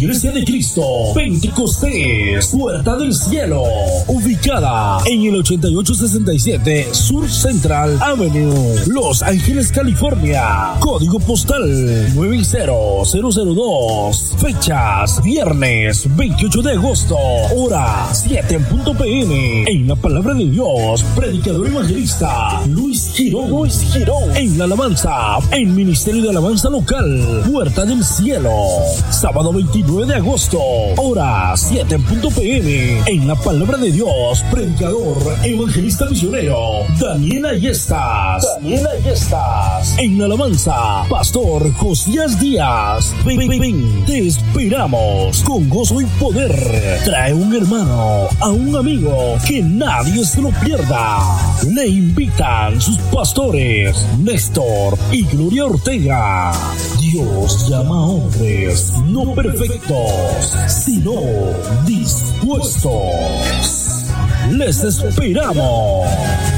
Iglesia de Cristo Pentecostés, Puerta del Cielo, ubicada en el 8867 Sur Central Avenue, Los Ángeles, California, código postal 90002, fechas viernes 28 de agosto, hora 7 p.m. En la palabra de Dios, predicador evangelista Luis Girón, en la alabanza, el Ministerio de Alabanza Local, Puerta del Cielo, sábado 29 de agosto, hora 7 p.m. En la palabra de Dios, predicador evangelista misionero Daniel Ayestas, en la alabanza, pastor Josías Díaz. Ven, te esperamos con gozo y poder. Trae un hermano, a un amigo, que nadie se lo pierda. Le invitan sus pastores Néstor y Gloria Ortega. Dios llama a hombres no perfectos, sino dispuestos. Les esperamos.